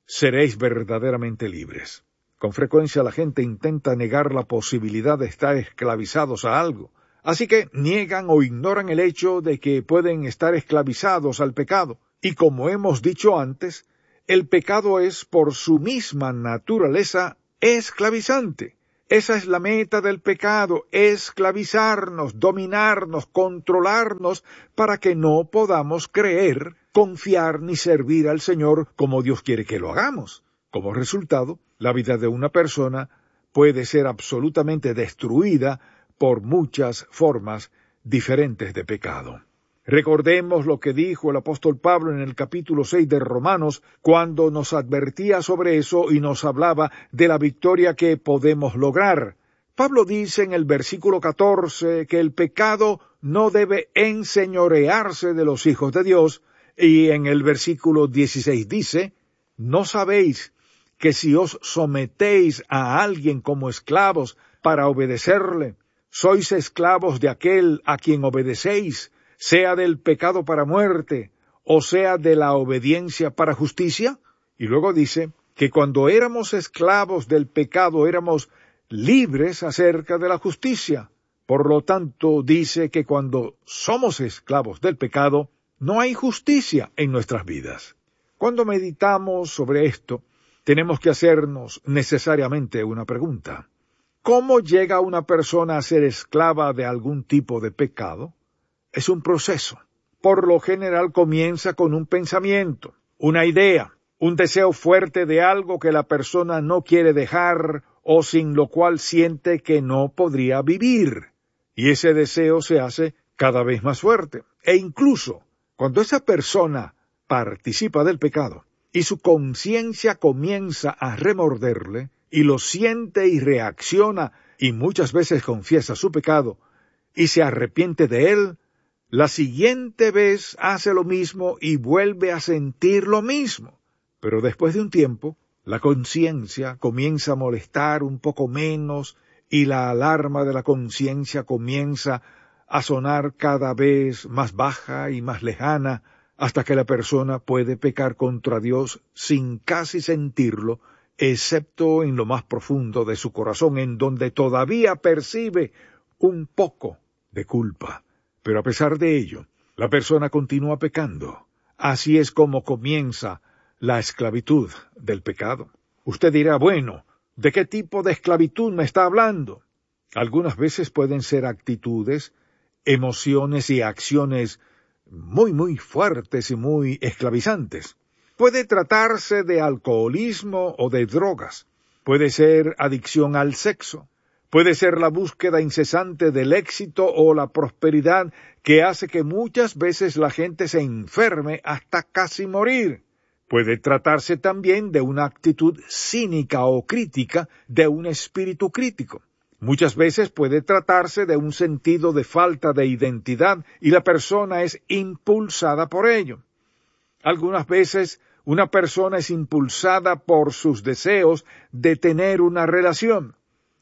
seréis verdaderamente libres. Con frecuencia la gente intenta negar la posibilidad de estar esclavizados a algo, así que niegan o ignoran el hecho de que pueden estar esclavizados al pecado. Y como hemos dicho antes, el pecado es por su misma naturaleza esclavizante. Esa es la meta del pecado, esclavizarnos, dominarnos, controlarnos, para que no podamos creer, confiar ni servir al Señor como Dios quiere que lo hagamos. Como resultado, la vida de una persona puede ser absolutamente destruida por muchas formas diferentes de pecado. Recordemos lo que dijo el apóstol Pablo en el capítulo seis de Romanos, cuando nos advertía sobre eso y nos hablaba de la victoria que podemos lograr. Pablo dice en el versículo catorce que el pecado no debe enseñorearse de los hijos de Dios, y en el versículo dieciséis dice, ¿no sabéis que si os sometéis a alguien como esclavos para obedecerle, sois esclavos de aquel a quien obedecéis, sea del pecado para muerte, o sea de la obediencia para justicia? Y luego dice que cuando éramos esclavos del pecado éramos libres acerca de la justicia. Por lo tanto, dice que cuando somos esclavos del pecado, no hay justicia en nuestras vidas. Cuando meditamos sobre esto, tenemos que hacernos necesariamente una pregunta. ¿Cómo llega una persona a ser esclava de algún tipo de pecado? Es un proceso. Por lo general comienza con un pensamiento, una idea, un deseo fuerte de algo que la persona no quiere dejar o sin lo cual siente que no podría vivir. Y ese deseo se hace cada vez más fuerte. E incluso, cuando esa persona participa del pecado y su conciencia comienza a remorderle y lo siente y reacciona y muchas veces confiesa su pecado y se arrepiente de él, la siguiente vez hace lo mismo y vuelve a sentir lo mismo. Pero después de un tiempo, la conciencia comienza a molestar un poco menos y la alarma de la conciencia comienza a sonar cada vez más baja y más lejana, hasta que la persona puede pecar contra Dios sin casi sentirlo, excepto en lo más profundo de su corazón, en donde todavía percibe un poco de culpa. Pero a pesar de ello, la persona continúa pecando. Así es como comienza la esclavitud del pecado. Usted dirá, bueno, ¿de qué tipo de esclavitud me está hablando? Algunas veces pueden ser actitudes, emociones y acciones muy, muy fuertes y muy esclavizantes. Puede tratarse de alcoholismo o de drogas. Puede ser adicción al sexo. Puede ser la búsqueda incesante del éxito o la prosperidad que hace que muchas veces la gente se enferme hasta casi morir. Puede tratarse también de una actitud cínica o crítica, de un espíritu crítico. Muchas veces puede tratarse de un sentido de falta de identidad y la persona es impulsada por ello. Algunas veces una persona es impulsada por sus deseos de tener una relación,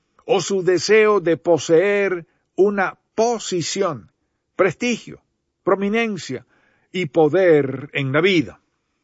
o su deseo de poseer una posición, prestigio, prominencia y poder en la vida.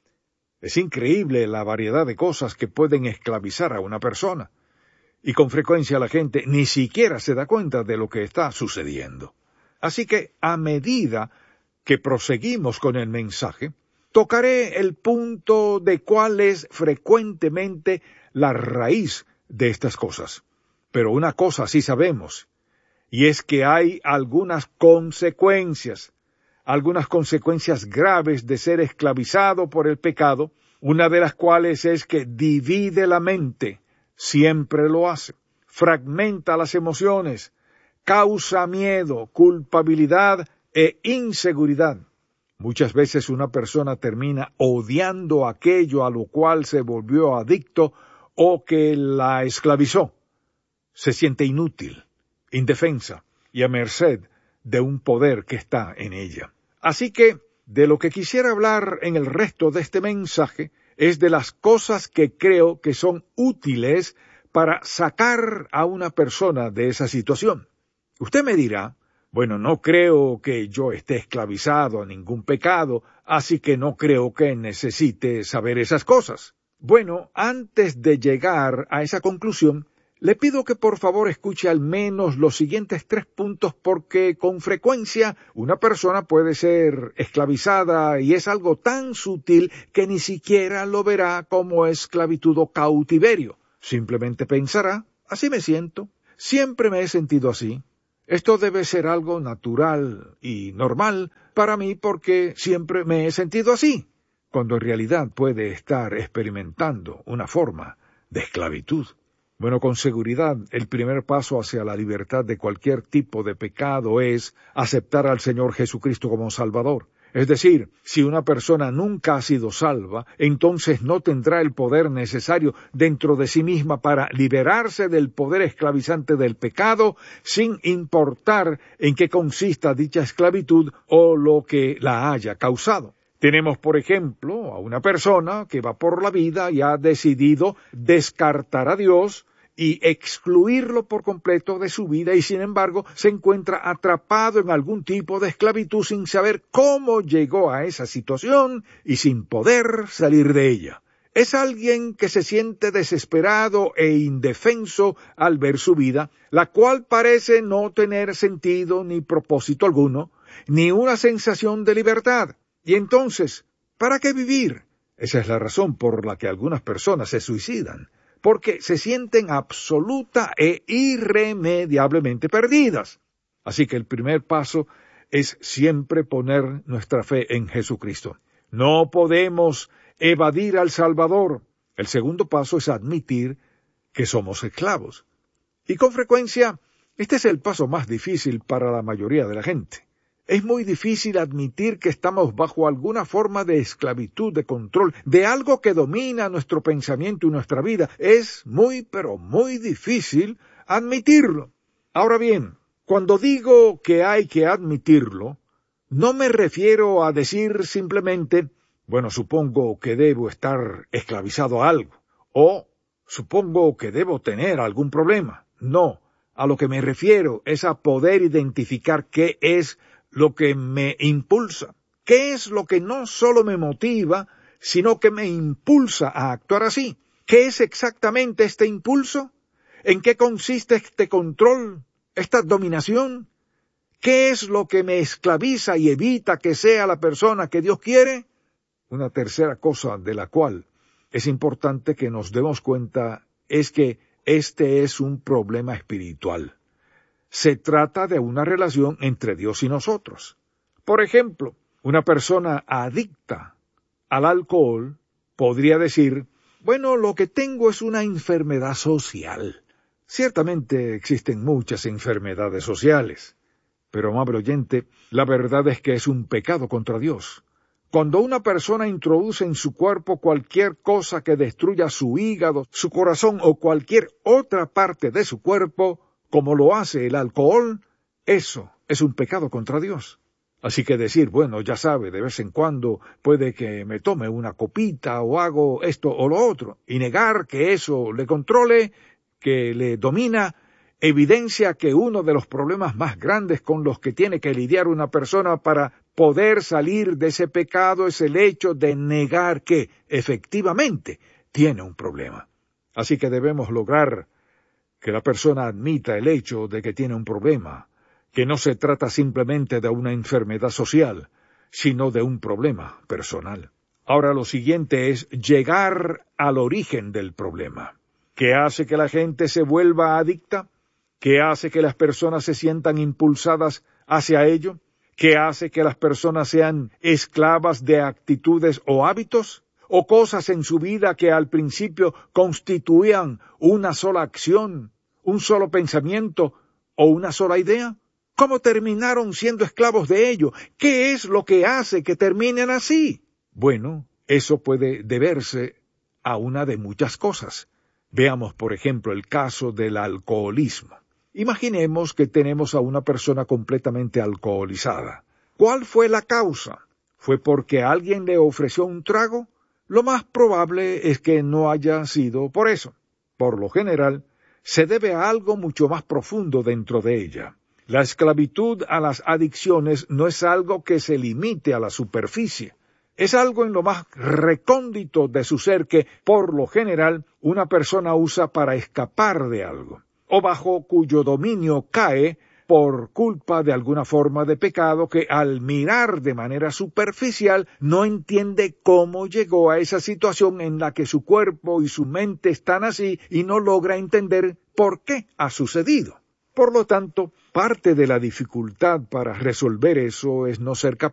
Es increíble la variedad de cosas que pueden esclavizar a una persona, y con frecuencia la gente ni siquiera se da cuenta de lo que está sucediendo. Así que, a medida que proseguimos con el mensaje, tocaré el punto de cuál es frecuentemente la raíz de estas cosas. Pero una cosa sí sabemos, y es que hay algunas consecuencias, algunas consecuencias graves de ser esclavizado por el pecado, una de las cuales es que divide la mente, siempre lo hace, fragmenta las emociones, causa miedo, culpabilidad e inseguridad. Muchas veces una persona termina odiando aquello a lo cual se volvió adicto o que la esclavizó. Se siente inútil, indefensa y a merced de un poder que está en ella. Así que, de lo que quisiera hablar en el resto de este mensaje es de las cosas que creo que son útiles para sacar a una persona de esa situación. Usted me dirá, bueno, no creo que yo esté esclavizado a ningún pecado, así que no creo que necesite saber esas cosas. Bueno, antes de llegar a esa conclusión, le pido que por favor escuche al menos los siguientes tres puntos porque con frecuencia una persona puede ser esclavizada y es algo tan sutil que ni siquiera lo verá como esclavitud o cautiverio. Simplemente pensará, así me siento, siempre me he sentido así. Esto debe ser algo natural y normal para mí porque siempre me he sentido así, cuando en realidad puede estar experimentando una forma de esclavitud. Bueno, con seguridad, el primer paso hacia la libertad de cualquier tipo de pecado es aceptar al Señor Jesucristo como Salvador. Es decir, si una persona nunca ha sido salva, entonces no tendrá el poder necesario dentro de sí misma para liberarse del poder esclavizante del pecado, sin importar en qué consista dicha esclavitud o lo que la haya causado. Tenemos, por ejemplo, a una persona que va por la vida y ha decidido descartar a Dios y excluirlo por completo de su vida y sin embargo se encuentra atrapado en algún tipo de esclavitud sin saber cómo llegó a esa situación y sin poder salir de ella. Es alguien que se siente desesperado e indefenso al ver su vida, la cual parece no tener sentido ni propósito alguno, ni una sensación de libertad. Y entonces, ¿para qué vivir? Esa es la razón por la que algunas personas se suicidan, porque se sienten absoluta e irremediablemente perdidas. Así que el primer paso es siempre poner nuestra fe en Jesucristo. No podemos evadir al Salvador. El segundo paso es admitir que somos esclavos. Y con frecuencia, este es el paso más difícil para la mayoría de la gente. Es muy difícil admitir que estamos bajo alguna forma de esclavitud, de control, de algo que domina nuestro pensamiento y nuestra vida. Es muy, pero muy difícil admitirlo. Ahora bien, cuando digo que hay que admitirlo, no me refiero a decir simplemente, bueno, supongo que debo estar esclavizado a algo, o supongo que debo tener algún problema. No, a lo que me refiero es a poder identificar qué es lo que me impulsa, qué es lo que no solo me motiva, sino que me impulsa a actuar así. ¿Qué es exactamente este impulso? ¿En qué consiste este control, esta dominación? ¿Qué es lo que me esclaviza y evita que sea la persona que Dios quiere? Una tercera cosa de la cual es importante que nos demos cuenta es que este es un problema espiritual. Se trata de una relación entre Dios y nosotros. Por ejemplo, una persona adicta al alcohol podría decir, bueno, lo que tengo es una enfermedad social. Ciertamente existen muchas enfermedades sociales, pero, amable oyente, la verdad es que es un pecado contra Dios. Cuando una persona introduce en su cuerpo cualquier cosa que destruya su hígado, su corazón o cualquier otra parte de su cuerpo, como lo hace el alcohol, eso es un pecado contra Dios. Así que decir, bueno, ya sabe, de vez en cuando puede que me tome una copita o hago esto o lo otro, y negar que eso le controle, que le domina, evidencia que uno de los problemas más grandes con los que tiene que lidiar una persona para poder salir de ese pecado es el hecho de negar que, efectivamente, tiene un problema. Así que debemos lograr que la persona admita el hecho de que tiene un problema, que no se trata simplemente de una enfermedad social, sino de un problema personal. Ahora lo siguiente es llegar al origen del problema. ¿Qué hace que la gente se vuelva adicta? ¿Qué hace que las personas se sientan impulsadas hacia ello? ¿Qué hace que las personas sean esclavas de actitudes o hábitos? ¿O cosas en su vida que al principio constituían una sola acción, un solo pensamiento o una sola idea? ¿Cómo terminaron siendo esclavos de ello? ¿Qué es lo que hace que terminen así? Bueno, eso puede deberse a una de muchas cosas. Veamos, por ejemplo, el caso del alcoholismo. Imaginemos que tenemos a una persona completamente alcoholizada. ¿Cuál fue la causa? ¿Fue porque alguien le ofreció un trago? Lo más probable es que no haya sido por eso. Por lo general, se debe a algo mucho más profundo dentro de ella. La esclavitud a las adicciones no es algo que se limite a la superficie. Es algo en lo más recóndito de su ser que, por lo general, una persona usa para escapar de algo, o bajo cuyo dominio cae por culpa de alguna forma de pecado que al mirar de manera superficial no entiende cómo llegó a esa situación en la que su cuerpo y su mente están así y no logra entender por qué ha sucedido. Por lo tanto, parte de la dificultad para resolver eso es no ser capaz